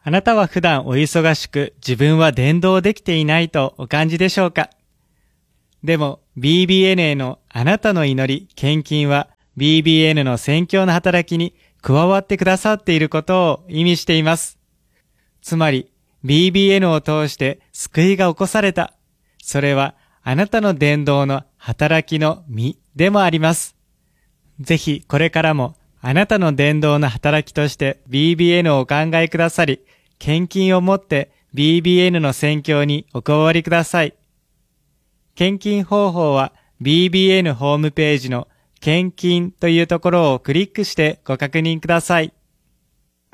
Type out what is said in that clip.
あなたは普段お忙しく自分は伝道できていないとお感じでしょうか？でも BBN へのあなたの祈り、献金は BBN の宣教の働きに加わってくださっていることを意味しています。つまり BBN を通して救いが起こされた。それはあなたの伝道の働きの実でもあります。ぜひこれからもあなたの伝道の働きとして BBN をお考えくださり、献金をもって BBN の宣教にお加わりください。献金方法は BBN ホームページの献金というところをクリックしてご確認ください。